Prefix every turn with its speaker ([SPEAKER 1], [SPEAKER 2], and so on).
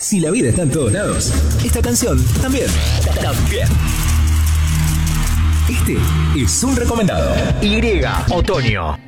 [SPEAKER 1] Si la vida está en todos lados, esta canción también. También. Este es un recomendado.
[SPEAKER 2] Y Otoño.